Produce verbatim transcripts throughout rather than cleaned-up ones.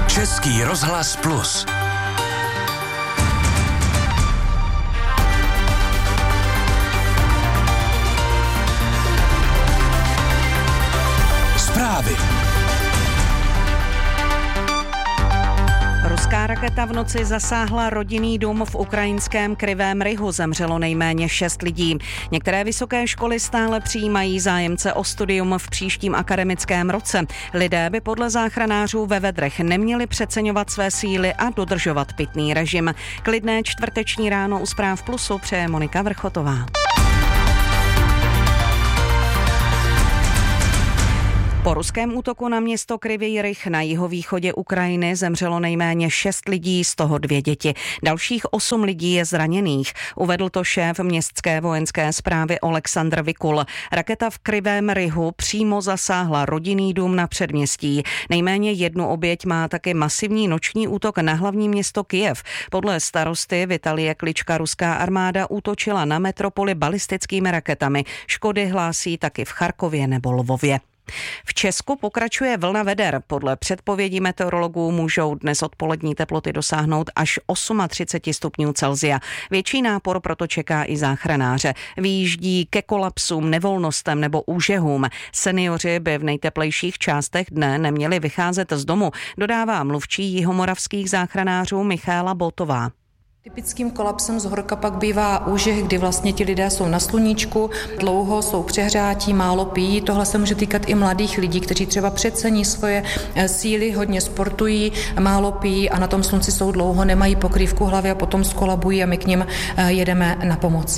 Český rozhlas Plus. Zprávy. Ruská raketa v noci zasáhla rodinný dům v ukrajinském Krivém Rihu. Zemřelo nejméně šest lidí. Některé vysoké školy stále přijímají zájemce o studium v příštím akademickém roce. Lidé by podle záchranářů ve vedrech neměli přeceňovat své síly a dodržovat pitný režim. Klidné čtvrteční ráno u Zpráv Plusu přeje Monika Vrchotová. Po ruském útoku na město Kryvý Rih na jihovýchodě Ukrajiny zemřelo nejméně šest lidí, z toho dvě děti. Dalších osm lidí je zraněných. Uvedl to šéf městské vojenské správy Oleksandr Vikul. Raketa v Kryvém Rihu přímo zasáhla rodinný dům na předměstí. Nejméně jednu oběť má taky masivní noční útok na hlavní město Kyjev. Podle starosty Vitalie Klička ruská armáda útočila na metropoli balistickými raketami. Škody hlásí taky v Charkově nebo Lvově. V Česku pokračuje vlna veder. Podle předpovědí meteorologů můžou dnes odpolední teploty dosáhnout až třicet osm stupňů Celsia. Větší nápor proto čeká i záchranáře. Vyjíždí ke kolapsům, nevolnostem nebo úžehům. Seniori by v nejteplejších částech dne neměli vycházet z domu, dodává mluvčí jihomoravských záchranářů Michaela Botová. Typickým kolapsem z horka pak bývá úžeh, kdy vlastně ti lidé jsou na sluníčku, dlouho jsou přehřátí, málo pijí. Tohle se může týkat i mladých lidí, kteří třeba přecení svoje síly, hodně sportují, málo pijí a na tom slunci jsou dlouho, nemají pokrývku hlavy a potom skolabují a my k nim jedeme na pomoc.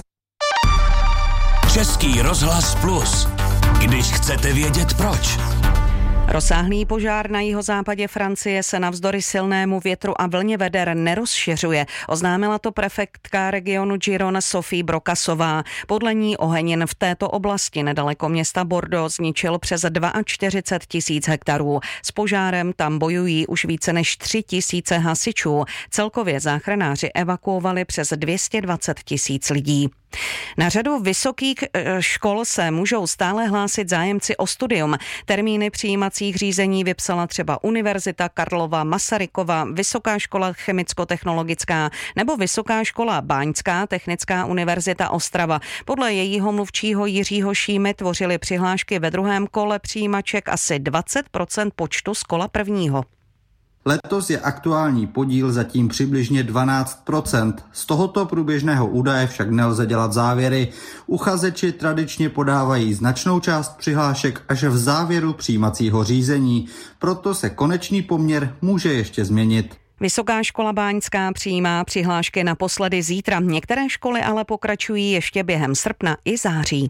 Český rozhlas Plus. Když chcete vědět proč. Rozsáhlý požár na jihozápadě Francie se navzdory silnému větru a vlně veder nerozšiřuje. Oznámila to prefektka regionu Giron Sophie Brokasová. Podle ní oheň v této oblasti nedaleko města Bordeaux zničil přes čtyřicet dva tisíc hektarů. S požárem tam bojují už více než tři tisíce hasičů. Celkově záchranáři evakuovali přes dvě stě dvacet tisíc lidí. Na řadu vysokých škol se můžou stále hlásit zájemci o studium. Termíny přijímacích řízení vypsala třeba Univerzita Karlova Masarykova, Vysoká škola chemicko-technologická nebo Vysoká škola Báňská technická univerzita Ostrava. Podle jejího mluvčího Jiřího Šímy tvořily přihlášky ve druhém kole přijímaček asi dvacet procent počtu z kola prvního. Letos je aktuální podíl zatím přibližně dvanáct procent. Z tohoto průběžného údaje však nelze dělat závěry. Uchazeči tradičně podávají značnou část přihlášek až v závěru přijímacího řízení. Proto se konečný poměr může ještě změnit. Vysoká škola Báňská přijímá přihlášky naposledy zítra. Některé školy ale pokračují ještě během srpna i září.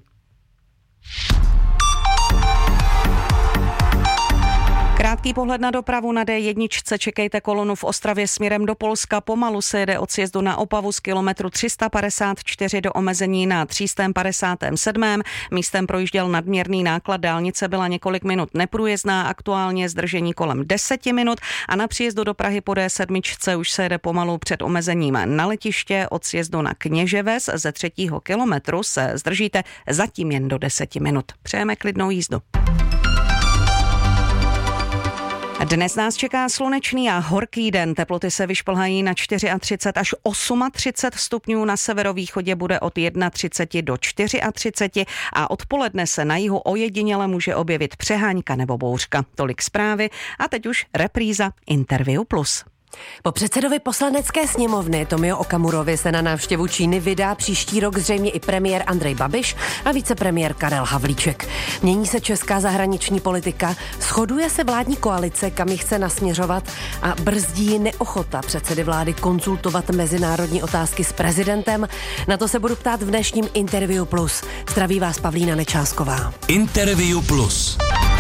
Krátký pohled na dopravu na D jedna. Čekejte kolonu v Ostravě směrem do Polska. Pomalu se jede od sjezdu na Opavu z kilometru tři sta padesát čtyři do omezení na tři sta padesát sedm. Místem projížděl nadměrný náklad, dálnice byla několik minut neprůjezdná, aktuálně zdržení kolem deseti minut a na příjezdu do Prahy po D sedm už se jede pomalu před omezením na letiště. Od sjezdu na Kněževes ze třetího kilometru se zdržíte zatím jen do deseti minut. Přejeme klidnou jízdu. Dnes nás čeká slunečný a horký den. Teploty se vyšplhají na třicet čtyři až třicet osm stupňů. Na severovýchodě bude od třicet jedna do třicet čtyři a odpoledne se na jihu ojediněle může objevit přeháňka nebo bouřka. Tolik zprávy a teď už repríza Interview Plus. Po předsedovi poslanecké sněmovny Tomio Okamurovi se na návštěvu Číny vydá příští rok zřejmě i premiér Andrej Babiš a vicepremiér Karel Havlíček. Mění se česká zahraniční politika, shoduje se vládní koalice, kam ji chce nasměřovat a brzdí neochota předsedy vlády konzultovat mezinárodní otázky s prezidentem. Na to se budu ptát v dnešním Interview Plus. Zdraví vás Pavlína Nečásková. Interview Plus.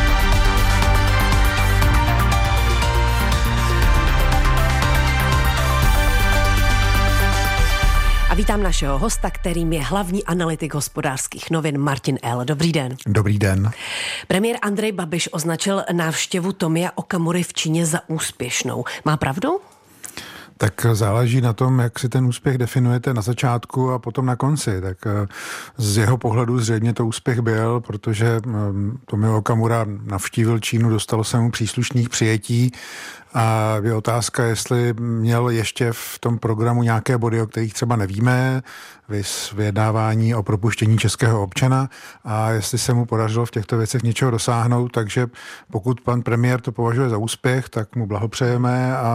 A vítám našeho hosta, kterým je hlavní analytik Hospodářských novin Martin L. Dobrý den. Dobrý den. Premiér Andrej Babiš označil návštěvu Tomia Okamury v Číně za úspěšnou. Má pravdu? Tak záleží na tom, jak si ten úspěch definujete na začátku a potom na konci. Tak z jeho pohledu zřejmě to úspěch byl, protože Tomio Okamura navštívil Čínu, dostalo se mu příslušných přijetí A je otázka, jestli měl ještě v tom programu nějaké body, o kterých třeba nevíme, vys vyjednávání o propuštění českého občana a jestli se mu podařilo v těchto věcech něčeho dosáhnout, takže pokud pan premiér to považuje za úspěch, tak mu blahopřejeme a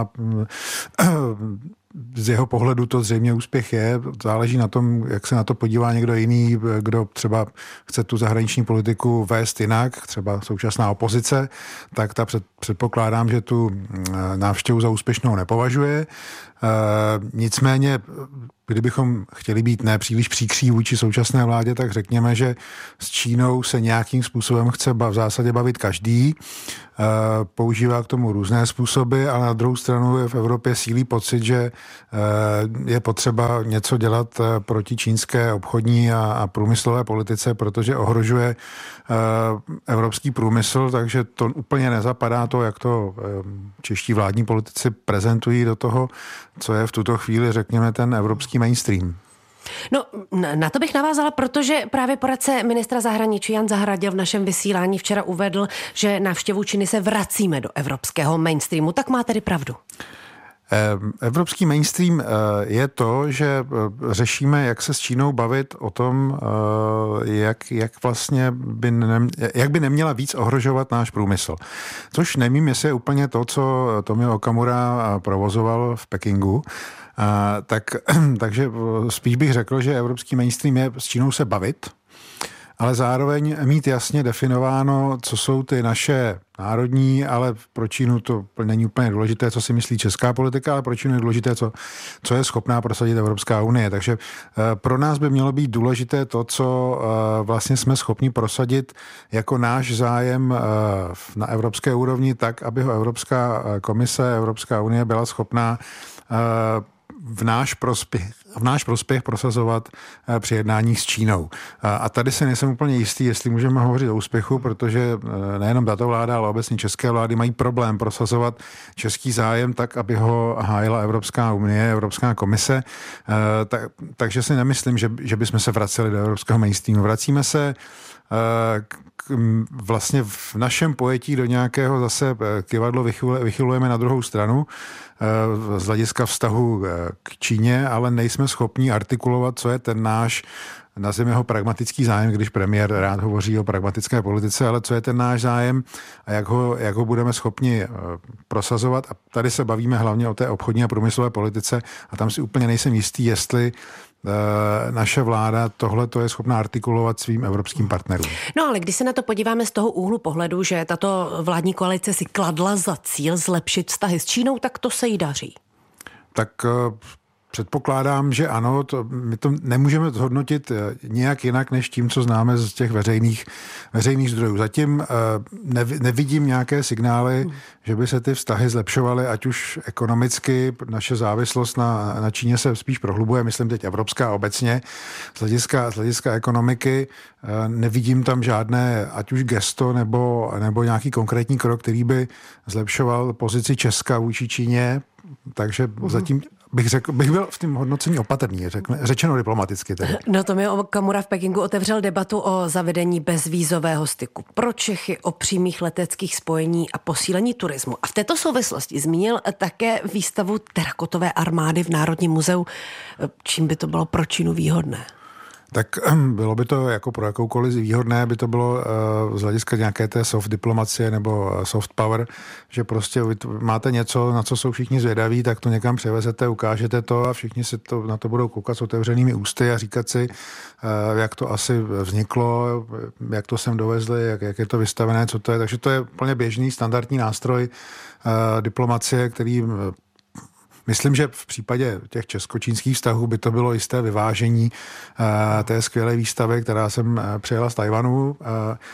z jeho pohledu to zřejmě úspěch je. Záleží na tom, jak se na to podívá někdo jiný, kdo třeba chce tu zahraniční politiku vést jinak, třeba současná opozice, tak ta před, předpokládám, že tu návštěvu za úspěšnou nepovažuje. Uh, nicméně, kdybychom chtěli být nepříliš příkří vůči současné vládě, tak řekněme, že s Čínou se nějakým způsobem chce v zásadě bavit každý. Uh, používá k tomu různé způsoby, ale na druhou stranu je v Evropě sílí pocit, že uh, je potřeba něco dělat uh, proti čínské obchodní a, a průmyslové politice, protože ohrožuje uh, evropský průmysl, takže to úplně nezapadá to, jak to uh, čeští vládní politici prezentují do toho, co je v tuto chvíli, řekněme, ten evropský mainstream. No, na to bych navázala, protože právě poradce ministra zahraničí Jan Zahradil v našem vysílání včera uvedl, že návštěvu Číny se vracíme do evropského mainstreamu. Tak má tedy pravdu. Evropský mainstream je to, že řešíme, jak se s Čínou bavit o tom, jak, jak vlastně by, ne, jak by neměla víc ohrožovat náš průmysl. Což nevím, jestli je úplně to, co Tomio Okamura provozoval v Pekingu. Tak, takže spíš bych řekl, že evropský mainstream je s Čínou se bavit, ale zároveň mít jasně definováno, co jsou ty naše národní, ale pro Čínu to není úplně důležité, co si myslí česká politika, ale pro Čínu je důležité, co, co je schopná prosadit Evropská unie. Takže pro nás by mělo být důležité to, co vlastně jsme schopni prosadit jako náš zájem na evropské úrovni, tak, aby ho Evropská komise, Evropská unie byla schopná v náš prospěch, v náš prospěch prosazovat při jednáních s Čínou. A tady se nejsem úplně jistý, jestli můžeme hovořit o úspěchu, protože nejenom tato vláda, ale obecně české vlády mají problém prosazovat český zájem tak, aby ho hájila Evropská unie, Evropská komise. Tak, takže si nemyslím, že, že bychom se vraceli do evropského mainstreamu. Vracíme se k, vlastně v našem pojetí do nějakého zase kyvadlo vychylujeme na druhou stranu z hlediska vztahu k Číně, ale nejsme schopni artikulovat, co je ten náš, nazveme ho pragmatický zájem, když premiér rád hovoří o pragmatické politice, ale co je ten náš zájem a jak ho, jak ho budeme schopni prosazovat. A tady se bavíme hlavně o té obchodní a průmyslové politice a tam si úplně nejsem jistý, jestli naše vláda tohle to je schopná artikulovat svým evropským partnerům. No ale když se na to podíváme z toho úhlu pohledu, že tato vládní koalice si kladla za cíl zlepšit vztahy s Čínou, tak to se jí daří. Tak předpokládám, že ano, to, my to nemůžeme zhodnotit nějak jinak než tím, co známe z těch veřejných, veřejných zdrojů. Zatím nev, nevidím nějaké signály, hmm. že by se ty vztahy zlepšovaly, ať už ekonomicky, naše závislost na, na Číně se spíš prohlubuje, myslím teď evropská obecně, z hlediska, z hlediska ekonomiky nevidím tam žádné, ať už gesto nebo, nebo nějaký konkrétní krok, který by zlepšoval pozici Česka vůči Číně, takže hmm. zatím Bych, řekl, bych byl v tom hodnocení opatrný, řekne, řečeno diplomaticky. Tedy. No Tomio Okamura v Pekingu otevřel debatu o zavedení bezvízového styku pro Čechy, o přímých leteckých spojení a posílení turismu. A v této souvislosti zmínil také výstavu terakotové armády v Národním muzeu. Čím by to bylo pro Čínu výhodné? Tak bylo by to jako pro jakoukoliv výhodné, by to bylo z hlediska nějaké té soft diplomacie nebo soft power, že prostě máte něco, na co jsou všichni zvědaví, tak to někam převezete, ukážete to a všichni si to, na to budou koukat s otevřenými ústy a říkat si, jak to asi vzniklo, jak to sem dovezli, jak, jak je to vystavené, co to je. Takže to je plně běžný, standardní nástroj diplomacie, který myslím, že v případě těch česko-čínských vztahů by to bylo jisté vyvážení uh, té skvělé výstavy, která jsem uh, přijela z Tajvanu, uh,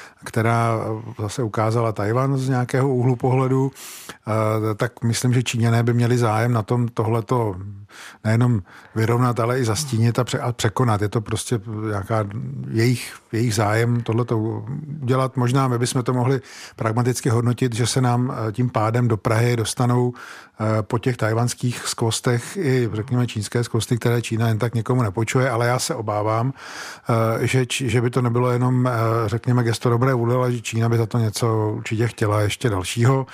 která zase ukázala Tajvan z nějakého úhlu pohledu, uh, tak myslím, že Číňané by měli zájem na tom tohleto nejenom vyrovnat, ale i zastínit a, pře- a překonat. Je to prostě nějaká jejich, jejich zájem tohleto udělat. Možná my bychom to mohli pragmaticky hodnotit, že se nám tím pádem do Prahy dostanou po těch tajvanských skvostech i, řekněme, čínské skvosty, které Čína jen tak někomu nepočuje, ale já se obávám, že, že by to nebylo jenom, řekněme, gesto dobré vůle, ale že Čína by za to něco určitě chtěla ještě dalšího.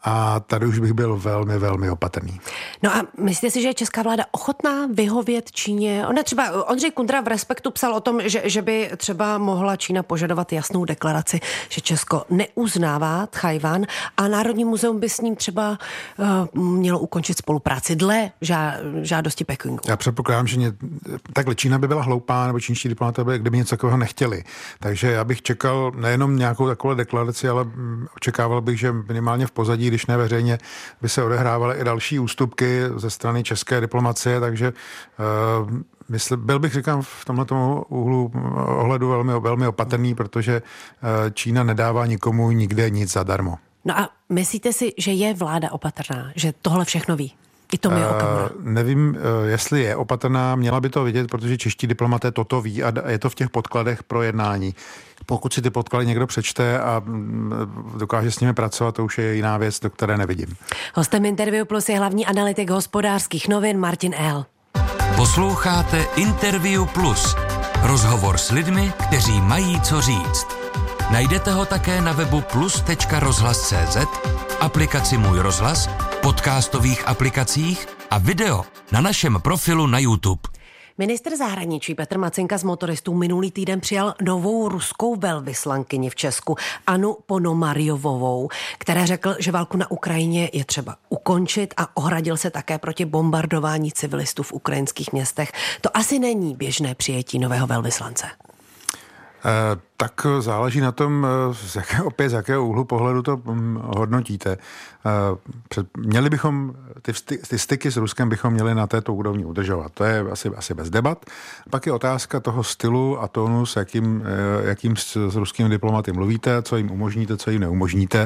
A tady už bych byl velmi, velmi opatrný. No a myslíte si, že je česká vláda ochotná vyhovět Číně? Ona třeba, Ondřej Kundra v Respektu psal o tom, že, že by třeba mohla Čína požadovat jasnou deklaraci, že Česko neuznává Tchaj-wan a Národní muzeum by s ním třeba uh, mělo ukončit spolupráci dle žá, žádosti Pekingu. Já předpokládám, že ně, takhle Čína by byla hloupá, nebo čínští diplomaté by, kdyby něco takového nechtěli. Takže já bych čekal nejenom nějakou takovou deklaraci, ale očekával bych, že minimálně v pozadí, když ne veřejně, by se odehrávaly i další ústupky ze strany české diplomacie, takže uh, mysl, byl bych, říkám, v tomto úhlu ohledu velmi, velmi opatrný, protože uh, Čína nedává nikomu nikde nic zadarmo. No a myslíte si, že je vláda opatrná, že tohle všechno ví? I to mi Okamura. Uh, nevím, uh, jestli je opatrná, měla by to vidět, protože čeští diplomaté toto ví a je to v těch podkladech pro jednání. Pokud si ty podklady někdo přečte a dokáže s nimi pracovat, to už je jiná věc, do které nevidím. Hostem Interview Plus je hlavní analytik Hospodářských novin Martin Ehl. Posloucháte Interview Plus. Rozhovor s lidmi, kteří mají co říct. Najdete ho také na webu plus tečka rozhlas tečka cé zet, aplikaci Můj rozhlas, podcastových aplikacích a video na našem profilu na YouTube. Ministr zahraničí Petr Macinka z motoristů minulý týden přijal novou ruskou velvyslankyni v Česku, Anu Ponomarjovovou, která řekl, že válku na Ukrajině je třeba ukončit a ohradil se také proti bombardování civilistů v ukrajinských městech. To asi není běžné přijetí nového velvyslance. Eh, tak záleží na tom, z jakého, opět z jakého úhlu pohledu to hodnotíte. Před, měli bychom, ty, ty styky s Ruskem bychom měli na této úrovni udržovat. To je asi, asi bez debat. Pak je otázka toho stylu a tónu, s jakým, jakým s, s ruskými diplomaty mluvíte, co jim umožníte, co jim neumožníte.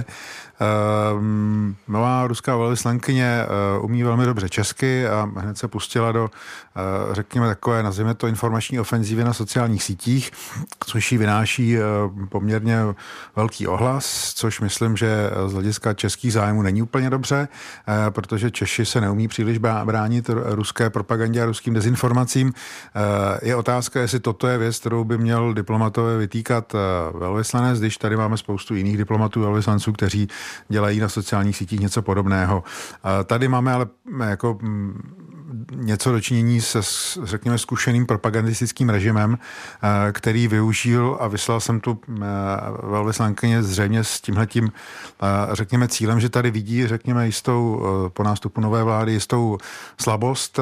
Um, nová ruská velvyslankyně uh, umí velmi dobře česky a hned se pustila do, uh, řekněme, takové, nazvěme to, informační ofenzívy na sociálních sítích, což jí vynáší poměrně velký ohlas, což myslím, že z hlediska českých zájmů není úplně dobře, protože Češi se neumí příliš bránit ruské propagandě a ruským dezinformacím. Je otázka, jestli toto je věc, kterou by měl diplomatové vytýkat velvyslanec, když tady máme spoustu jiných diplomatů velvyslanců, kteří dělají na sociálních sítích něco podobného. Tady máme ale jako něco dočinění se, řekněme, zkušeným propagandistickým režimem, který využil a vyslal jsem tu velvyslankyně zřejmě s tímhletím, řekněme, cílem, že tady vidí, řekněme, jistou, po nástupu nové vlády, jistou slabost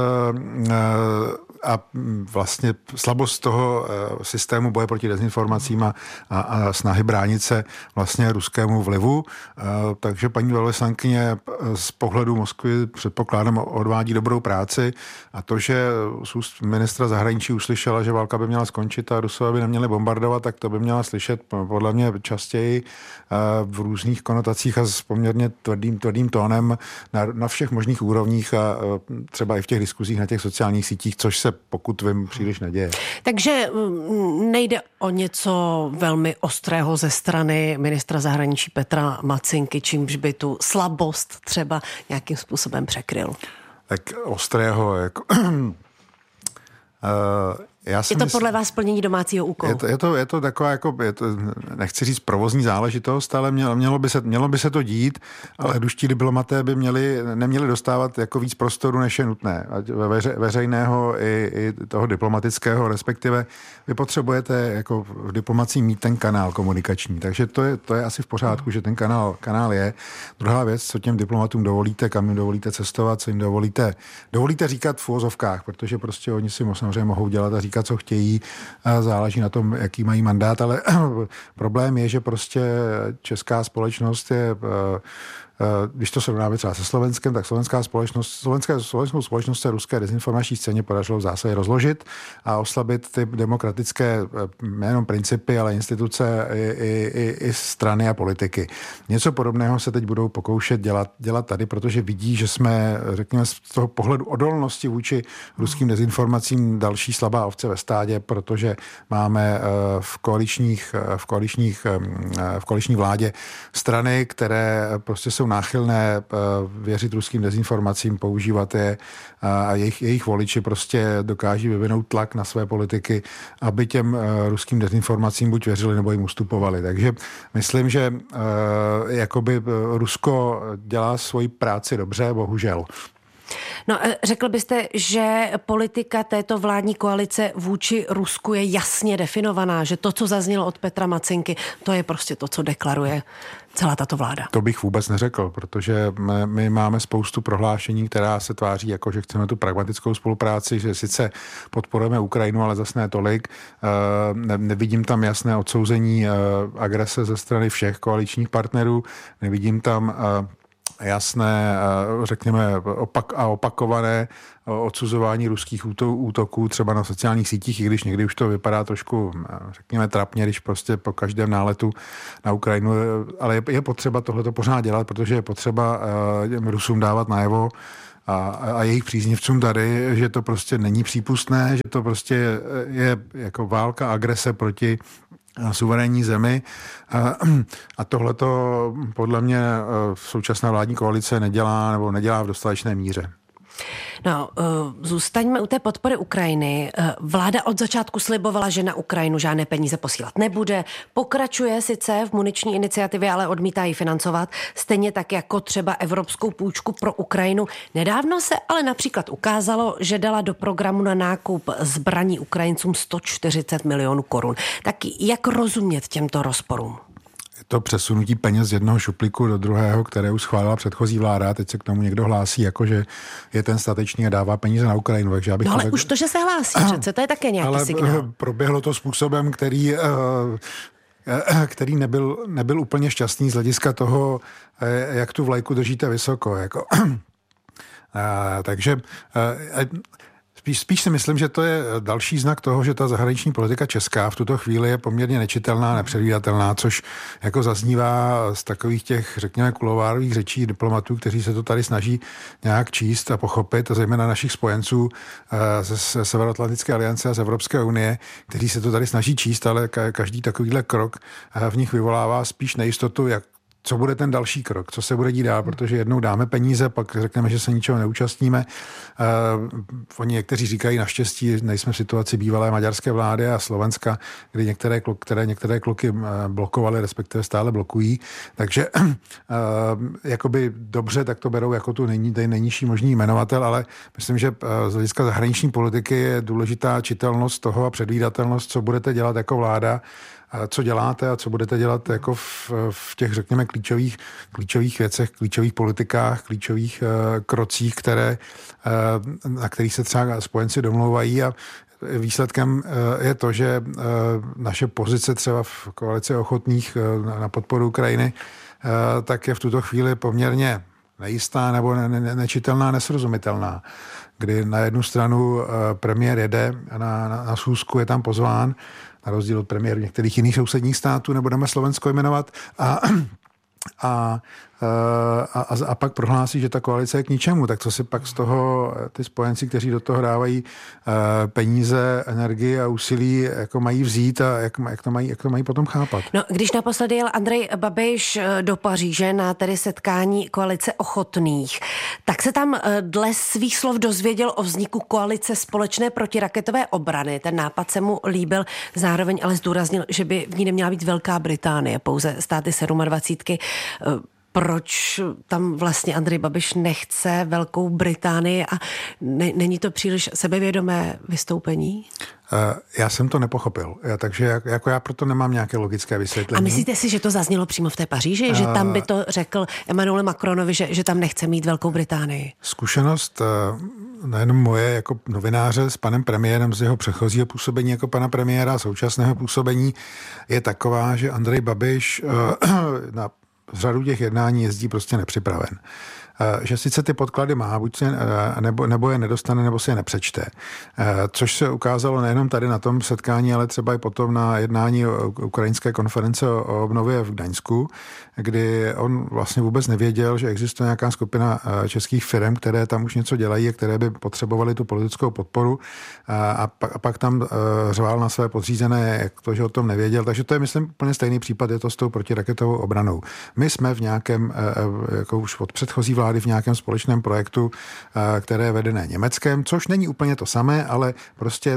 a vlastně slabost toho systému boje proti dezinformacím a, a, a snahy bránit se vlastně ruskému vlivu. Takže paní velvyslankyně z pohledu Moskvy předpokládám odvádí dobrou práci a to, že z úst ministra zahraničí uslyšela, že válka by měla skončit a Rusové by neměli bombardovat, tak to by měla slyšet podle mě častěji v různých konotacích a s poměrně tvrdým, tvrdým tónem na, na všech možných úrovních a třeba i v těch diskuzích na těch sociálních sítích, což se pokud vím, příliš neděje. Takže nejde o něco velmi ostrého ze strany ministra zahraničí Petra Macinky, čímž by tu slabost třeba nějakým způsobem překryl. Tak ostrého, jako... uh, Já je to mysl... podle vás splnění domácího úkolu? Je to, je to, je to taková, jako, je to, nechci říct provozní záležitost, ale mělo, mělo, by se, mělo by se to dít, ale duští diplomaté by měli, neměli dostávat jako víc prostoru, než je nutné. Ať veře, veřejného i, i toho diplomatického, respektive vy potřebujete jako v diplomacii mít ten kanál komunikační. Takže to je, to je asi v pořádku, že ten kanál, kanál je. Druhá věc, co těm diplomatům dovolíte, kam jim dovolíte cestovat, co jim dovolíte, dovolíte říkat v uvozovkách, protože prostě oni si samozřejmě mohou dělat a říkat, co chtějí, záleží na tom, jaký mají mandát, ale problém je, že prostě česká společnost je, když to srovnáme třeba se Slovenskem, tak slovenská společnost, slovenská, slovenskou společnost se ruské dezinformační scéně podařilo v zásadě rozložit a oslabit ty demokratické nejenom principy, ale instituce i, i, i strany a politiky. Něco podobného se teď budou pokoušet dělat, dělat tady, protože vidí, že jsme, řekněme, z toho pohledu odolnosti vůči ruským dezinformacím další slabá ovce ve stádě, protože máme v koaličních, v koaličních, v koaliční vládě strany, které prostě jsou jsou náchylné věřit ruským dezinformacím, používat je a jejich, jejich voliči prostě dokáží vyvinout tlak na své politiky, aby těm ruským dezinformacím buď věřili, nebo jim ustupovali. Takže myslím, že jakoby Rusko dělá svoji práci dobře, bohužel. No, řekl byste, že politika této vládní koalice vůči Rusku je jasně definovaná, že to, co zaznělo od Petra Macinky, to je prostě to, co deklaruje celá tato vláda? To bych vůbec neřekl, protože my, my máme spoustu prohlášení, která se tváří jako, že chceme tu pragmatickou spolupráci, že sice podporujeme Ukrajinu, ale zase ne tolik. Ne, nevidím tam jasné odsouzení agrese ze strany všech koaličních partnerů, nevidím tam jasné, řekněme, opak a opakované odsuzování ruských útoků třeba na sociálních sítích, i když někdy už to vypadá trošku, řekněme, trapně, když prostě po každém náletu na Ukrajinu, ale je, je potřeba tohleto pořád dělat, protože je potřeba Rusům dávat najevo a, a jejich příznivcům tady, že to prostě není přípustné, že to prostě je jako válka, agrese proti suverénní zemi. A tohleto podle mě současná vládní koalice nedělá nebo nedělá v dostatečné míře. No, zůstaňme u té podpory Ukrajiny. Vláda od začátku slibovala, že na Ukrajinu žádné peníze posílat nebude. Pokračuje sice v muniční iniciativě, ale odmítá ji financovat. Stejně tak jako třeba evropskou půjčku pro Ukrajinu. Nedávno se ale například ukázalo, že dala do programu na nákup zbraní Ukrajincům sto čtyřicet milionů korun. Tak jak rozumět těmto rozporům? To přesunutí peněz z jednoho šuplíku do druhého, které už schválila předchozí vláda, teď se k tomu někdo hlásí, jako že je ten statečný a dává peníze na Ukrajinu. Takže já bych no ale tak... už to, že se hlásí, přece to je také nějaký ale signál. Ale proběhlo to způsobem, který, který nebyl, nebyl úplně šťastný z hlediska toho, jak tu vlajku držíte vysoko. Jako. Takže... Spíš, spíš si myslím, že to je další znak toho, že ta zahraniční politika česká v tuto chvíli je poměrně nečitelná, nepředvídatelná, což jako zaznívá z takových těch, řekněme, kuloárových řečí diplomatů, kteří se to tady snaží nějak číst a pochopit, a zejména našich spojenců ze Severoatlantické aliance a z Evropské unie, kteří se to tady snaží číst, ale každý takovýhle krok v nich vyvolává spíš nejistotu, jak co bude ten další krok, co se bude dít dál, protože jednou dáme peníze, pak řekneme, že se ničeho neúčastníme. Uh, oni někteří říkají, naštěstí nejsme v situaci bývalé maďarské vlády a Slovenska, kdy některé, které některé kloky blokovaly, respektive stále blokují. Takže uh, jakoby dobře, tak to berou jako tu nej, nejnižší možný jmenovatel, ale myslím, že uh, z hlediska zahraniční politiky je důležitá čitelnost toho a předvídatelnost, co budete dělat jako vláda, co děláte a co budete dělat jako v, v těch, řekněme, klíčových, klíčových věcech, klíčových politikách, klíčových uh, krocích, které, uh, na kterých se třeba spojenci domlouvají, a výsledkem uh, je to, že uh, naše pozice třeba v koalici ochotných uh, na podporu Ukrajiny uh, tak je v tuto chvíli poměrně nejistá nebo ne, ne, nečitelná, nesrozumitelná, kdy na jednu stranu uh, premiér jede na, na, na schůzku, je tam pozván, na rozdíl od premiérů některých jiných sousedních států, nebudeme Slovensko jmenovat, a, a, a, a pak prohlásí, že ta koalice je k ničemu. Tak co si pak z toho ty spojenci, kteří do toho dávají peníze, energii a úsilí, jako mají vzít a jak, jak, to mají, jak to mají potom chápat? No, když naposledy jel Andrej Babiš do Paříže na tedy setkání koalice ochotných, tak se tam dle svých slov dozvěděl o vzniku koalice společné protiraketové obrany. Ten nápad se mu líbil, zároveň ale zdůraznil, že by v ní neměla být Velká Británie, pouze státy sedmadvacítky. Proč tam vlastně Andrej Babiš nechce Velkou Británii a ne, není to příliš sebevědomé vystoupení? Já jsem to nepochopil, já, takže jak, jako já proto nemám nějaké logické vysvětlení. A myslíte si, že to zaznělo přímo v té Paříži? Uh, že tam by to řekl Emmanuel Macronovi, že, že tam nechce mít Velkou Británii? Zkušenost nejenom moje jako novináře s panem premiérem z jeho předchozího působení jako pana premiéra a současného působení je taková, že Andrej Babiš uh, na řadu těch jednání jezdí prostě nepřipraven. Že sice ty podklady má, buď se, nebo, nebo je nedostane, nebo si je nepřečte. Což se ukázalo nejenom tady na tom setkání, ale třeba i potom na jednání ukrajinské konference o obnově v Gdaňsku, kdy on vlastně vůbec nevěděl, že existuje nějaká skupina českých firm, které tam už něco dělají a které by potřebovaly tu politickou podporu, a pak, a pak tam řval na své podřízené, jak to, že o tom nevěděl. Takže to je, myslím, úplně stejný případ, je to s tou protiraketovou obranou. My My jsme v nějakém, jako už od předchozí vlády, v nějakém společném projektu, které je vedené Německem, což není úplně to samé, ale prostě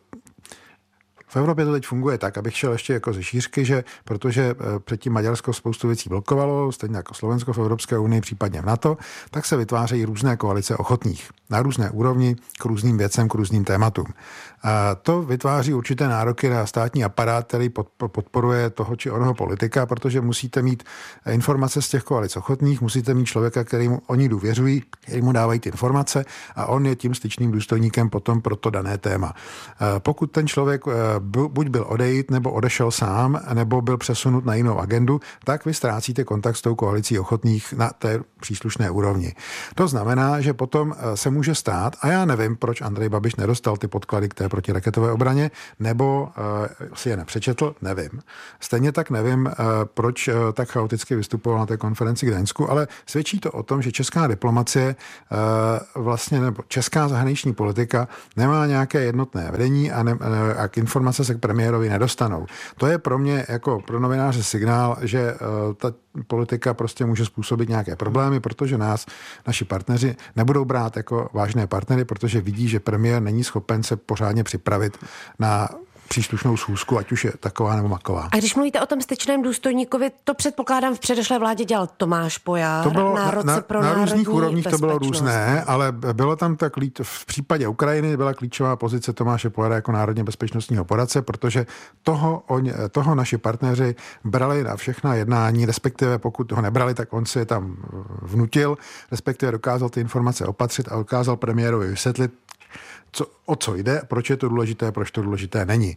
v Evropě to teď funguje tak, abych šel ještě jako ze šířky, že protože předtím Maďarsko spoustu věcí blokovalo, stejně jako Slovensko v Evropské unii, případně v NATO, tak se vytvářejí různé koalice ochotných na různé úrovni k různým věcem, k různým tématům. A to vytváří určité nároky na státní aparát, který podporuje toho či onoho politika, protože musíte mít informace z těch koalic ochotných, musíte mít člověka, kterému oni důvěřují, který mu dávají ty informace a on je tím styčným důstojníkem potom pro to dané téma. Pokud ten člověk buď byl odejít, nebo odešel sám, nebo byl přesunut na jinou agendu, tak vy ztrácíte kontakt s tou koalicí ochotných na té příslušné úrovni. To znamená, že potom se může stát, a já nevím, proč Andrej Babiš nedostal ty podklady k té protiraketové obraně, nebo uh, si je nepřečetl, nevím. Stejně tak nevím, uh, proč uh, tak chaoticky vystupoval na té konferenci k Daňsku, ale svědčí to o tom, že česká diplomacie uh, vlastně, nebo česká zahraniční politika nemá nějaké jednotné vedení a, ne, uh, a k informace se k premiérovi nedostanou. To je pro mě jako pro novináře signál, že uh, ta politika prostě může způsobit nějaké problémy, protože nás, naši partneři, nebudou brát jako vážné partnery, protože vidí, že premiér není schopen se pořádně připravit na příslušnou schůzku, ať už je taková nebo maková. A když mluvíte o tom styčném důstojníkovi, to předpokládám v předešlé vládě dělal Tomáš Pojar, to bylo národce na, pro na, na různých úrovních to bylo různé, ale bylo tam tak, v případě Ukrajiny byla klíčová pozice Tomáše Pojara jako národně bezpečnostního poradce, protože toho, on, toho naši partneři brali na všechna jednání, respektive pokud ho nebrali, tak on si je tam vnutil, respektive dokázal ty informace opatřit a dokázal premiérovi vysvětlit, Co, o co jde, proč je to důležité, proč to důležité není.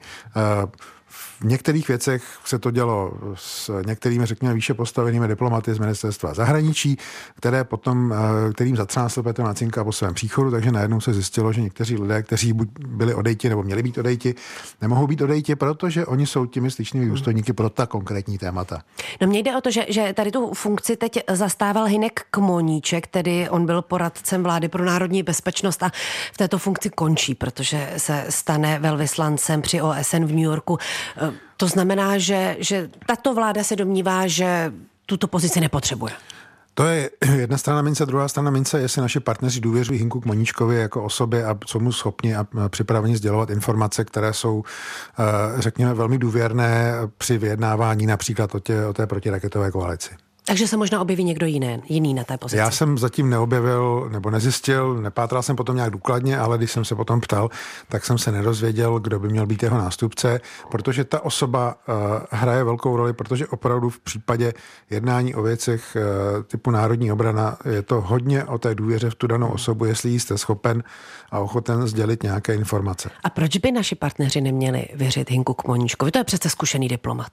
V některých věcech se to dělo s některými, řekněme, výše postavenými diplomaty z ministerstva zahraničí, které potom, kterým zatřásl Petr Macinka po svém příchodu, takže najednou se zjistilo, že někteří lidé, kteří buď byli odejti nebo měli být odejti, nemohou být odejti, protože oni jsou těmi styčnými důstojníky pro ta konkrétní témata. No mně jde o to, že, že tady tu funkci teď zastával Hynek Kmoníček, tedy on byl poradcem vlády pro národní bezpečnost a v této funkci končí, protože se stane velvyslancem při O S N v New Yorku. To znamená, že, že tato vláda se domnívá, že tuto pozici nepotřebuje. To je jedna strana mince, druhá strana mince, jestli naši partneři důvěřují Hynku Kmoníčkovi jako osobě a jsou mu schopni a připraveni sdělovat informace, které jsou, řekněme, velmi důvěrné při vyjednávání například o, tě, o té protiraketové koalici. Takže se možná objeví někdo jiný, jiný na té pozici. Já jsem zatím neobjevil nebo nezjistil, nepátral jsem potom nějak důkladně, ale když jsem se potom ptal, tak jsem se nedozvěděl, kdo by měl být jeho nástupce, protože ta osoba uh, hraje velkou roli, protože opravdu v případě jednání o věcech uh, typu národní obrana je to hodně o té důvěře v tu danou osobu, jestli jste schopen a ochoten sdělit nějaké informace. A proč by naši partneři neměli věřit Hynku Kmoníčkovi? To je přece zkušený diplomat.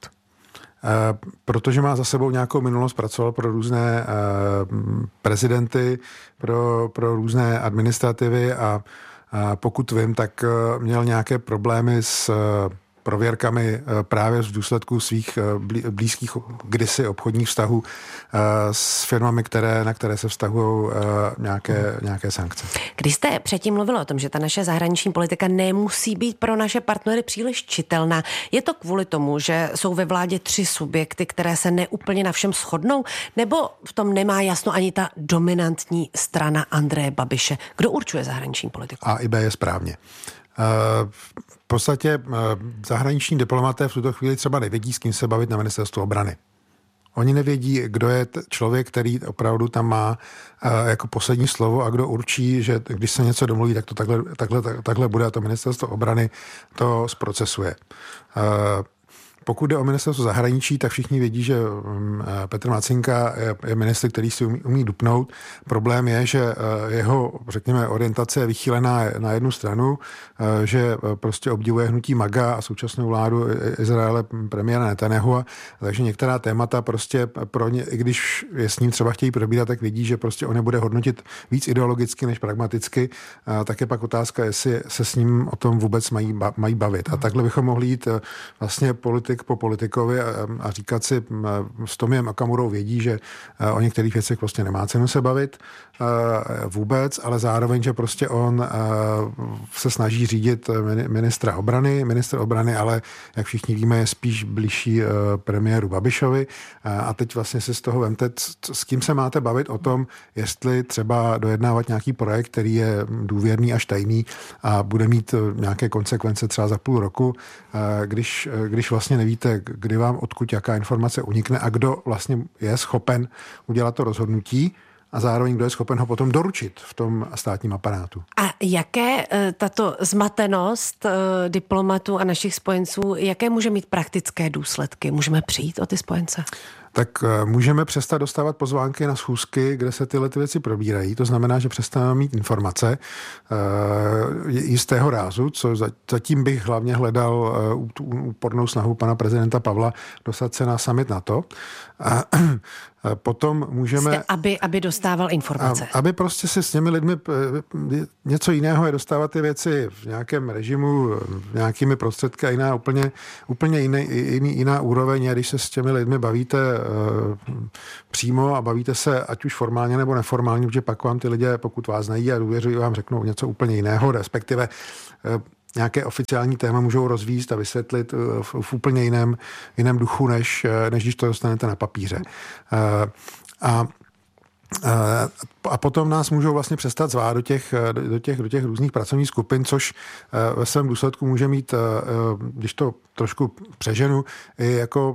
Protože má za sebou nějakou minulost, pracoval pro různé prezidenty, pro, pro různé administrativy a pokud vím, tak měl nějaké problémy s prověrkami právě v důsledku svých blízkých kdysi obchodních vztahů s firmami, které, na které se vztahují nějaké, nějaké sankce. Když jste předtím mluvil o tom, že ta naše zahraniční politika nemusí být pro naše partnery příliš čitelná, je to kvůli tomu, že jsou ve vládě tři subjekty, které se neúplně na všem shodnou, nebo v tom nemá jasno ani ta dominantní strana Andreje Babiše? Kdo určuje zahraniční politiku? A i B je správně. V podstatě zahraniční diplomaté v tuto chvíli třeba nevědí, s kým se bavit na ministerstvu obrany. Oni nevědí, kdo je t- člověk, který opravdu tam má uh, jako poslední slovo a kdo určí, že když se něco domluví, tak to takhle, takhle, takhle bude a to ministerstvo obrany to zprocesuje. Uh, Pokud jde o ministerstvo zahraničí, tak všichni vědí, že Petr Macinka je ministr, který si umí, umí dupnout. Problém je, že jeho, řekněme, orientace je vychýlená na jednu stranu, že prostě obdivuje hnutí MAGA a současnou vládu Izraele premiéra Netanjahua, takže některá témata prostě pro ně, i když je s ním třeba chtějí probírat, tak vědí, že prostě on je bude hodnotit víc ideologicky než pragmaticky. Tak je pak otázka, jestli se s ním o tom vůbec mají, mají bavit. A takhle bychom mohli jít vlastně politi- politik po politikovi a, a říkat si, s Tomiem Okamurou vědí, že o některých věcech prostě nemá cenu se bavit vůbec, ale zároveň, že prostě on se snaží řídit ministra obrany, ministr obrany, ale jak všichni víme, je spíš blížší premiéru Babišovi a teď vlastně si z toho vemte, s kým se máte bavit o tom, jestli třeba dojednávat nějaký projekt, který je důvěrný až tajný a bude mít nějaké konsekvence třeba za půl roku, když, když vlastně nevíte, kdy vám odkud jaká informace unikne a kdo vlastně je schopen udělat to rozhodnutí a zároveň kdo je schopen ho potom doručit v tom státním aparátu. A jaké tato zmatenost diplomatů a našich spojenců, jaké může mít praktické důsledky? Můžeme přijít o ty spojence? Tak můžeme přestat dostávat pozvánky na schůzky, kde se tyhle ty věci probírají. To znamená, že přestaneme mít informace uh, jistého rázu, co zatím bych hlavně hledal uh, tu úpornou snahu pana prezidenta Pavla dostat se na summit NATO. A potom můžeme... Jste, aby, aby dostával informace. A, aby prostě si s těmi lidmi něco jiného je dostávat ty věci v nějakém režimu, nějakými prostředky a jiná úplně, úplně jiný, jiný, jiná úroveň, když se s těmi lidmi bavíte uh, přímo a bavíte se ať už formálně nebo neformálně, protože pak vám ty lidé, pokud vás znají a důvěřují, vám řeknou něco úplně jiného, respektive uh, nějaké oficiální téma můžou rozvíjet a vysvětlit v, v úplně jiném, jiném duchu, než, než když to dostanete na papíře. A, a potom nás můžou vlastně přestat zvát do těch, do těch, do těch různých pracovních skupin, což ve svém důsledku může mít, když to trošku přeženu, i jako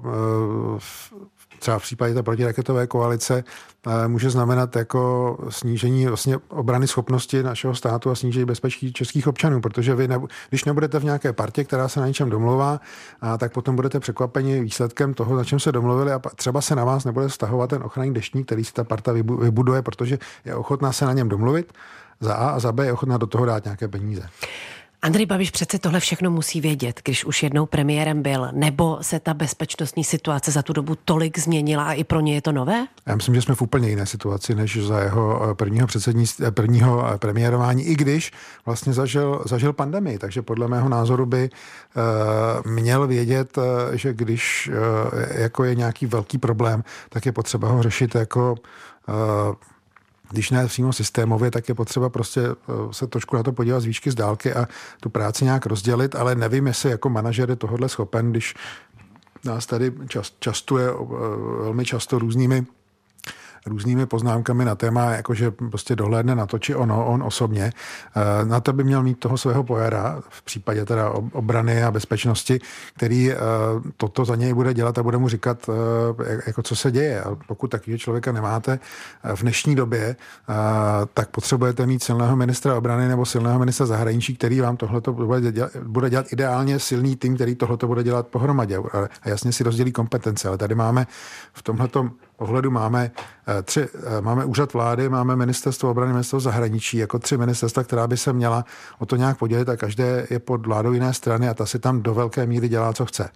třeba v případě té protiraketové koalice může znamenat jako snížení vlastně obrany schopnosti našeho státu a snížení bezpečí českých občanů, protože vy, nebu, když nebudete v nějaké partě, která se na něčem domlouvá, a tak potom budete překvapeni výsledkem toho, na čem se domluvili a třeba se na vás nebude vztahovat ten ochranný deštník, který si ta parta vybuduje, protože je ochotná se na něm domluvit za A a za B je ochotná do toho dát nějaké peníze. Andrej Babiš přece tohle všechno musí vědět, když už jednou premiérem byl, nebo se ta bezpečnostní situace za tu dobu tolik změnila a i pro ně je to nové? Já myslím, že jsme v úplně jiné situaci, než za jeho prvního předsednictví, prvního premiérování, i když vlastně zažil, zažil pandemii, takže podle mého názoru by uh, měl vědět, uh, že když uh, jako je nějaký velký problém, tak je potřeba ho řešit jako uh, když ne přímo systémově, tak je potřeba prostě se trošku na to podívat z výšky z dálky a tu práci nějak rozdělit, ale nevím, jestli jako manažer je tohodle schopen, když nás tady čas, častuje velmi často různými různými poznámkami na téma, jakože prostě dohlédne na to, či ono, on osobně. Na to by měl mít toho svého pojara, v případě teda obrany a bezpečnosti, který toto za něj bude dělat a bude mu říkat, jako co se děje. A pokud takového člověka nemáte v dnešní době, tak potřebujete mít silného ministra obrany nebo silného ministra zahraničí, který vám tohleto bude dělat, bude dělat ideálně silný tým, který tohleto bude dělat pohromadě. A jasně si rozdělí kompetence, ale tady máme v tomhletom ohledu máme tři, máme úřad vlády, máme ministerstvo obrany, ministerstvo zahraničí, jako tři ministerstva, která by se měla o to nějak podělit a každé je pod vládou jiné strany a ta si tam do velké míry dělá, co chce.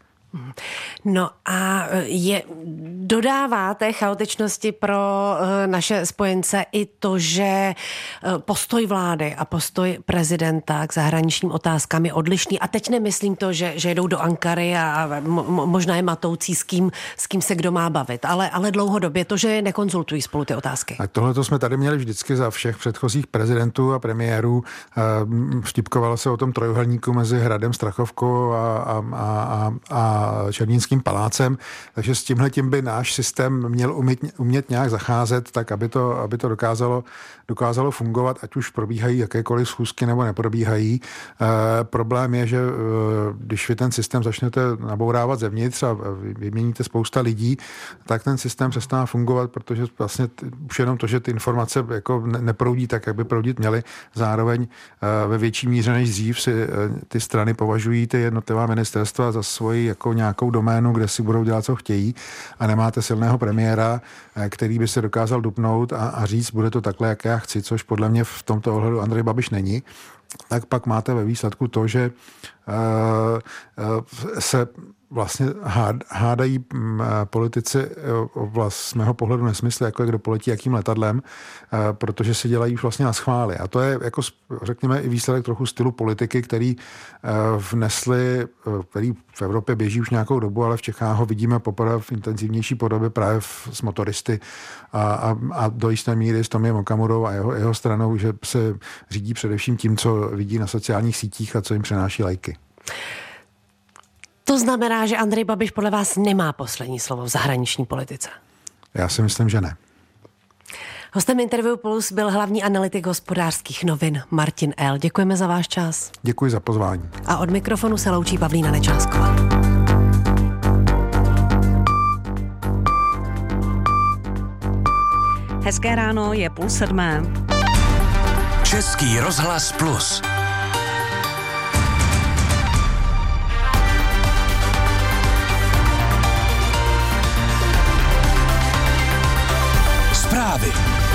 No a je, dodává té chaotičnosti pro naše spojence i to, že postoj vlády a postoj prezidenta k zahraničním otázkám je odlišný. A teď nemyslím to, že, že jdou do Ankary a mo, možná je matoucí, s kým, s kým se kdo má bavit, ale, ale dlouhodobě to, že nekonzultují spolu ty otázky. Tak tohle to jsme tady měli vždycky za všech předchozích prezidentů a premiérů. Vtipkovalo se o tom trojuhelníku mezi Hradem, Strachovkou a, a, a, a Černínským palácem, takže s tímhletím by náš systém měl umět, umět nějak zacházet, tak aby to, aby to dokázalo, dokázalo fungovat, ať už probíhají jakékoliv schůzky nebo neprobíhají. E, problém je, že e, když vy ten systém začnete nabourávat zevnitř a vyměníte spousta lidí, tak ten systém přestává fungovat, protože vlastně t, už jenom to, že ty informace jako ne, neproudí tak, jak by proudit měly, zároveň e, ve větší míře než dřív si e, ty strany považují ty jednotlivá ministerstva za svoji jako nějakou doménu, kde si budou dělat, co chtějí a nemáte silného premiéra, který by se dokázal dupnout a, a říct, bude to takhle, jak já chci, což podle mě v tomto ohledu Andrej Babiš není, tak pak máte ve výsledku to, že uh, uh, se vlastně hádají politici vlast, z mého pohledu nesmysly, jako kdo poletí jakým letadlem, protože se dělají už vlastně na schvály. A to je, jako řekněme, i výsledek trochu stylu politiky, který vnesli, který v Evropě běží už nějakou dobu, ale v Čechách ho vidíme poprvé v intenzivnější podobě právě s motoristy a, a, a do jisté míry s Tomiem Okamurou a jeho, jeho stranou, že se řídí především tím, co vidí na sociálních sítích a co jim přenáší lajky. To znamená, že Andrej Babiš podle vás nemá poslední slovo v zahraniční politice? Já si myslím, že ne. Hostem Interview Plus byl hlavní analytik Hospodářských novin Martin L. Děkujeme za váš čas. Děkuji za pozvání. A od mikrofonu se loučí Pavlína Nečásková. Hezké ráno, je půl sedmé. Český rozhlas Plus. Zprávy.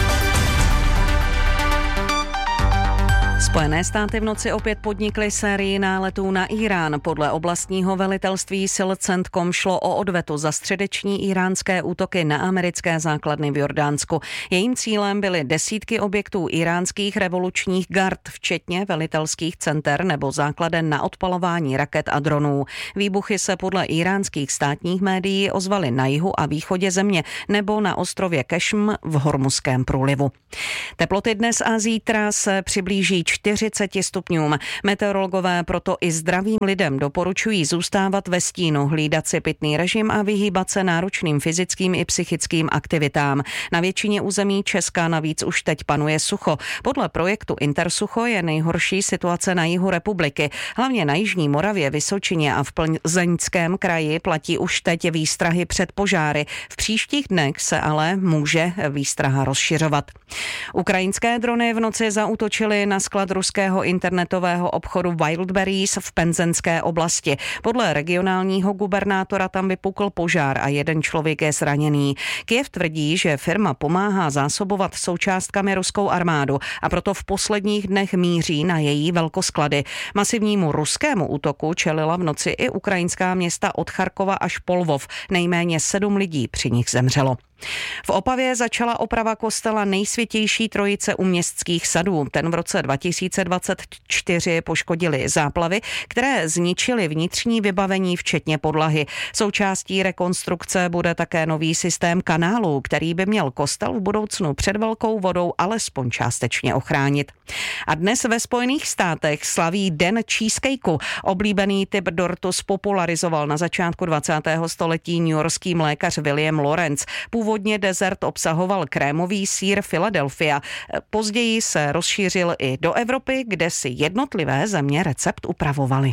Spojené státy v noci opět podnikly sérii náletů na Irán. Podle oblastního velitelství sil CENTCOM šlo o odvetu za středeční iránské útoky na americké základny v Jordánsku. Jejím cílem byly desítky objektů iránských revolučních gard, včetně velitelských center nebo základen na odpalování raket a dronů. Výbuchy se podle iránských státních médií ozvaly na jihu a východě země nebo na ostrově Kešm v Hormuzském průlivu. Teploty dnes a zítra se přiblíží čtyřicet stupňům. Meteorologové proto i zdravým lidem doporučují zůstávat ve stínu, hlídat si pitný režim a vyhýbat se náročným fyzickým i psychickým aktivitám. Na většině území Česka navíc už teď panuje sucho. Podle projektu Intersucho je nejhorší situace na jihu republiky. Hlavně na jižní Moravě, Vysočině a v Plzeňském kraji platí už teď výstrahy před požáry. V příštích dnech se ale může výstraha rozšiřovat. Ukrajinské drony v noci zaútočily na sklad ruského internetového obchodu Wildberries v Penzenské oblasti. Podle regionálního gubernátora tam vypukl požár a jeden člověk je zraněný. Kyjev tvrdí, že firma pomáhá zásobovat součástkami ruskou armádu a proto v posledních dnech míří na její velkosklady. Masivnímu ruskému útoku čelila v noci i ukrajinská města od Charkova až po Lvov. Nejméně sedm lidí při nich zemřelo. V Opavě začala oprava kostela Nejsvětější Trojice u Městských sadů. Ten v roce dva tisíce dvacet čtyři poškodili záplavy, které zničily vnitřní vybavení včetně podlahy. Součástí rekonstrukce bude také nový systém kanálů, který by měl kostel v budoucnu před velkou vodou alespoň částečně ochránit. A dnes ve Spojených státech slaví Den cheesecakeu. Oblíbený typ dortu spopularizoval na začátku dvacátého století newyorský mlékař William Lawrence. Původně dezert obsahoval krémový sýr Philadelphia. Později se rozšířil i do Evropy, kde si jednotlivé země recept upravovaly.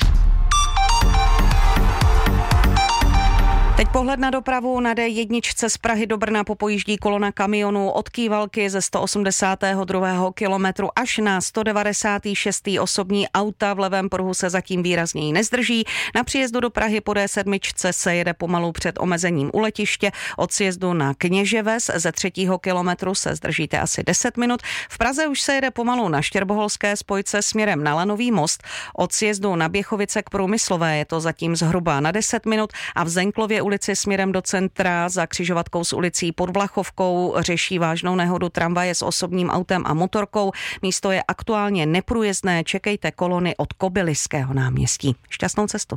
Teď pohled na dopravu. Na D jedna z Prahy do Brna popojíždí kolona kamionů od Kývalky ze sto osmdesátého druhého kilometru až na sto devadesátého šestého osobní auta. V levém pruhu se zatím výrazněji nezdrží. Na příjezdu do Prahy po D sedm se jede pomalu před omezením u letiště. Od sjezdu na Kněževes ze třetího kilometru se zdržíte asi deset minut. V Praze už se jede pomalu na Štěrboholské spojce směrem na Lanový most. Od sjezdu na Běchovice k Průmyslové je to zatím zhruba na deset minut a v Zenklově ulici směrem do centra za křižovatkou s ulicí pod Vlachovkou řeší vážnou nehodu tramvaje s osobním autem a motorkou. Místo je aktuálně neprůjezdné, čekejte kolony od Kobyliského náměstí. Šťastnou cestu.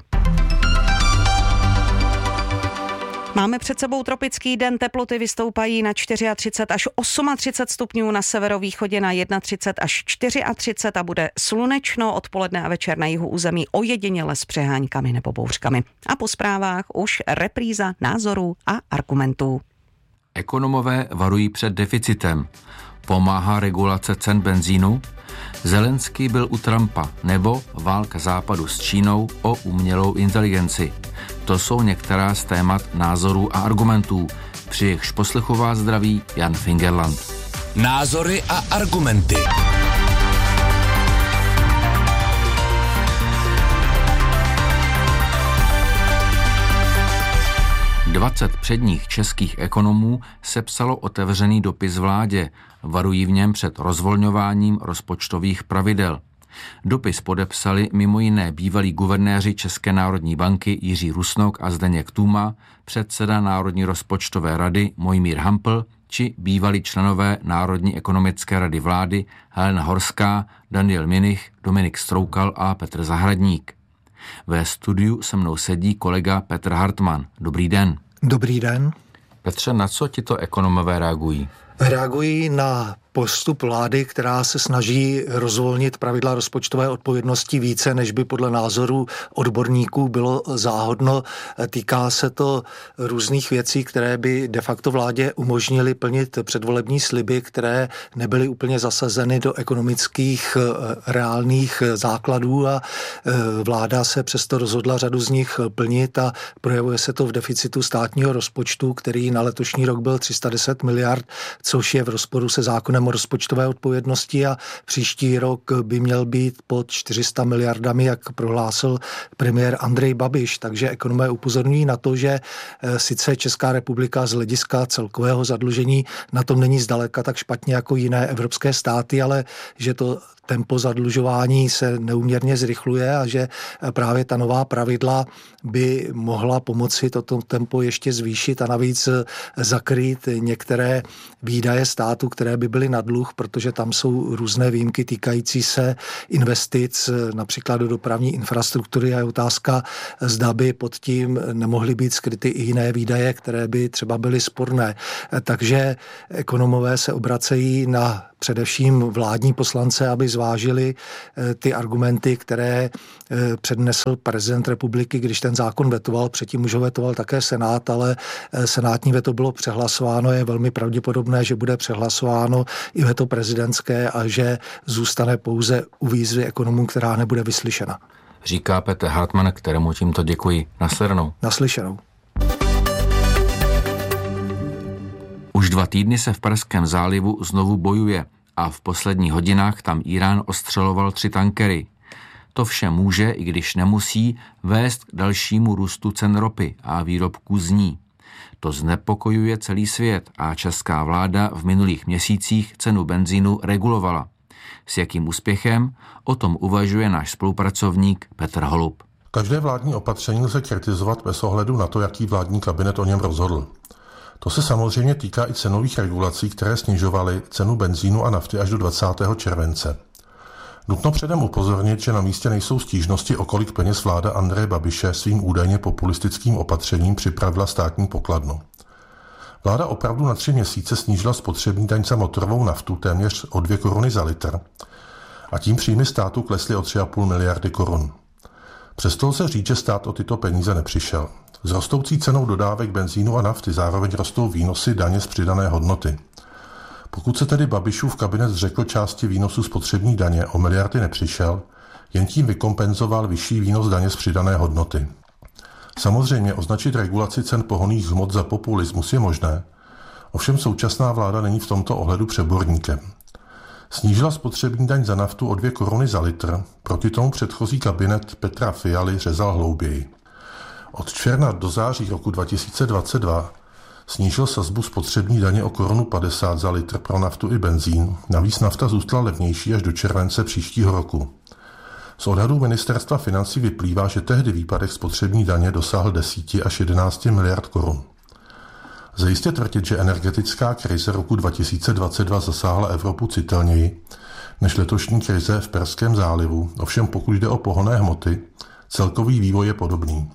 Máme před sebou tropický den, teploty vystoupají na třicet čtyři až třicet osm stupňů, na severovýchodě na třicet jedna až třicet čtyři a bude slunečno, odpoledne a večer na jihu území ojediněle s přeháňkami nebo bouřkami. A po zprávách už repríza názorů a argumentů. Ekonomové varují před deficitem. Pomáhá regulace cen benzínu? Zelenský byl u Trumpa, nebo válka západu s Čínou o umělou inteligenci. To jsou některá z témat názorů a argumentů. Při jejichž poslechu vás zdraví Jan Fingerland. Názory a argumenty. dvacet předních českých ekonomů sepsalo otevřený dopis vládě. Varují v něm před rozvolňováním rozpočtových pravidel. Dopis podepsali mimo jiné bývalí guvernéři České národní banky Jiří Rusnok a Zdeněk Tůma, předseda Národní rozpočtové rady Mojmír Hampl či bývalí členové Národní ekonomické rady vlády Helena Horská, Daniel Minich, Dominik Stroukal a Petr Zahradník. Ve studiu se mnou sedí kolega Petr Hartmann. Dobrý den. Dobrý den. Petře, na co tito ekonomové reagují? Reagují na postup vlády, která se snaží rozvolnit pravidla rozpočtové odpovědnosti více, než by podle názoru odborníků bylo záhodno. Týká se to různých věcí, které by de facto vládě umožnily plnit předvolební sliby, které nebyly úplně zasazeny do ekonomických reálných základů a vláda se přesto rozhodla řadu z nich plnit a projevuje se to v deficitu státního rozpočtu, který na letošní rok byl tři sta deset miliard, což je v rozporu se zákonem o rozpočtové odpovědnosti a příští rok by měl být pod čtyři sta miliardami, jak prohlásil premiér Andrej Babiš. Takže ekonomé upozorňují na to, že sice Česká republika z hlediska celkového zadlužení na tom není zdaleka tak špatně jako jiné evropské státy, ale že to tempo zadlužování se neúměrně zrychluje a že právě ta nová pravidla by mohla pomoci toto tempo ještě zvýšit a navíc zakrýt některé výdaje státu, které by byly na dluh, protože tam jsou různé výjimky týkající se investic, například do dopravní infrastruktury a je otázka, zda by pod tím nemohly být skryty i jiné výdaje, které by třeba byly sporné. Takže ekonomové se obracejí na především vládní poslance, aby zvážili ty argumenty, které přednesl prezident republiky, když ten zákon vetoval. Předtím už ho vetoval také Senát, ale senátní veto bylo přehlasováno. Je velmi pravděpodobné, že bude přehlasováno i veto prezidentské a že zůstane pouze u výzvy ekonomů, která nebude vyslyšena. Říká Petr Hartmann, kterému tímto děkuji. Naslyšenou. Naslyšenou. Už dva týdny se v Perském zálivu znovu bojuje a v posledních hodinách tam Irán ostřeloval tři tankery. To vše může, i když nemusí, vést k dalšímu růstu cen ropy a výrobků z ní. To znepokojuje celý svět a česká vláda v minulých měsících cenu benzínu regulovala. S jakým úspěchem? O tom uvažuje náš spolupracovník Petr Holub. Každé vládní opatření lze kritizovat bez ohledu na to, jaký vládní kabinet o něm rozhodl. To se samozřejmě týká i cenových regulací, které snižovaly cenu benzínu a nafty až do dvacátého července. Nutno předem upozornit, že na místě nejsou stížnosti, o kolik peněz vláda Andreje Babiše svým údajně populistickým opatřením připravila státní pokladnu. Vláda opravdu na tři měsíce snížila spotřební daň za motorovou naftu téměř o dvě koruny za litr a tím příjmy státu klesly o tři a půl miliardy korun. Přesto lze říct, že stát o tyto peníze nepřišel. S rostoucí cenou dodávek benzínu a nafty zároveň rostou výnosy daně z přidané hodnoty. Pokud se tedy Babišův kabinet zřekl části výnosu spotřební daně, o miliardy nepřišel, jen tím vykompenzoval vyšší výnos daně z přidané hodnoty. Samozřejmě označit regulaci cen pohonných hmot za populismus je možné, ovšem současná vláda není v tomto ohledu přeborníkem. Snížila spotřební daň za naftu o dvě koruny za litr, proti tomu předchozí kabinet Petra Fialy řezal hlouběji. Od června do září roku dva tisíce dvacet dva snížil sazbu spotřební daně o korunu padesát za litr pro naftu i benzín, navíc nafta zůstala levnější až do července příštího roku. Z odhadů ministerstva financí vyplývá, že tehdy výpadek spotřební daně dosáhl deset až jedenáct miliard korun. Lze jistě tvrdit, že energetická krize roku dva tisíce dvacet dva zasáhla Evropu citelněji než letošní krize v Perském zálivu, ovšem pokud jde o pohonné hmoty, celkový vývoj je podobný.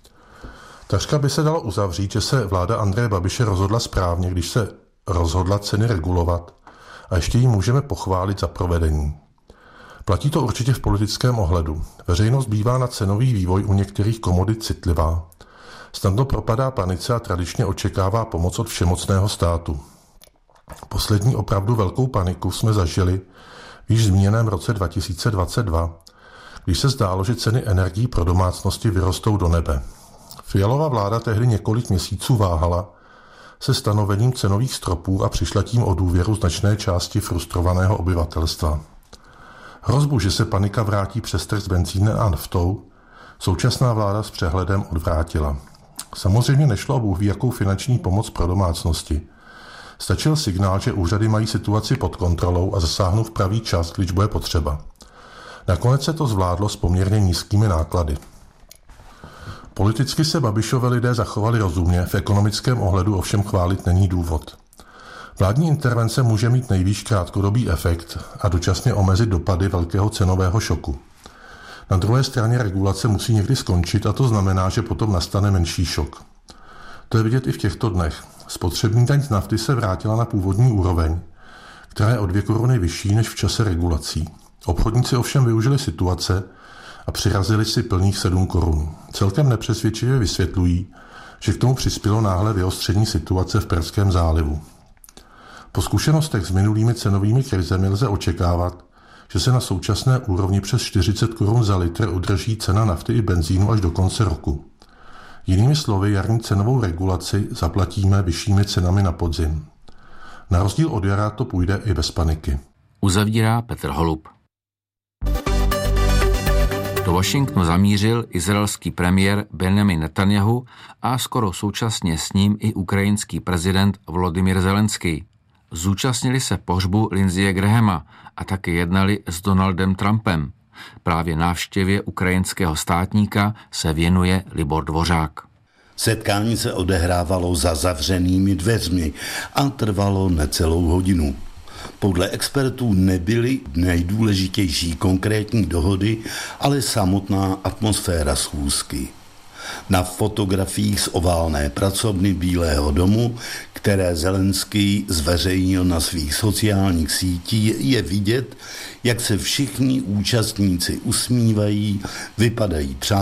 Takřka by se dalo uzavřít, že se vláda Andreje Babiše rozhodla správně, když se rozhodla ceny regulovat a ještě ji můžeme pochválit za provedení. Platí to určitě v politickém ohledu. Veřejnost bývá na cenový vývoj u některých komodit citlivá. Snadno propadá panice a tradičně očekává pomoc od všemocného státu. Poslední opravdu velkou paniku jsme zažili v již zmíněném roce dva tisíce dvacet dva, když se zdálo, že ceny energií pro domácnosti vyrostou do nebe. Fialova vláda tehdy několik měsíců váhala se stanovením cenových stropů a přišla tím o důvěru značné části frustrovaného obyvatelstva. Hrozbu, že se panika vrátí přes trh s benzínem a naftou, současná vláda s přehledem odvrátila. Samozřejmě nešlo o bůhví jakou finanční pomoc pro domácnosti. Stačil signál, že úřady mají situaci pod kontrolou a zasáhnou v pravý čas, když bude potřeba. Nakonec se to zvládlo s poměrně nízkými náklady. Politicky se Babišovi lidé zachovali rozumně, v ekonomickém ohledu ovšem chválit není důvod. Vládní intervence může mít nejvýš krátkodobý efekt a dočasně omezit dopady velkého cenového šoku. Na druhé straně regulace musí někdy skončit a to znamená, že potom nastane menší šok. To je vidět i v těchto dnech. Spotřební daň z nafty se vrátila na původní úroveň, která je o dvě koruny vyšší než v čase regulací. Obchodníci ovšem využili situace a přirazili si plných sedm korun. Celkem nepřesvědčivě vysvětlují, že k tomu přispělo náhle vyostření situace v Perském zálivu. Po zkušenostech s minulými cenovými krizemi lze očekávat, že se na současné úrovni přes čtyřicet korun za litr udrží cena nafty i benzínu až do konce roku. Jinými slovy, jarní cenovou regulaci zaplatíme vyššími cenami na podzim. Na rozdíl od jara to půjde i bez paniky. Uzavírá Petr Holub. Do Washingtonu zamířil izraelský premiér Benjamin Netanjahu a skoro současně s ním i ukrajinský prezident Volodymyr Zelenský. Zúčastnili se pohřbu Lindseye Grahama a taky jednali s Donaldem Trumpem. Právě návštěvě ukrajinského státníka se věnuje Libor Dvořák. Setkání se odehrávalo za zavřenými dveřmi a trvalo necelou hodinu. Podle expertů nebyly nejdůležitější konkrétní dohody, ale samotná atmosféra schůzky. Na fotografiích z oválné pracovny Bílého domu, které Zelenský zveřejnil na svých sociálních sítích, je vidět, jak se všichni účastníci usmívají, vypadají přátelé.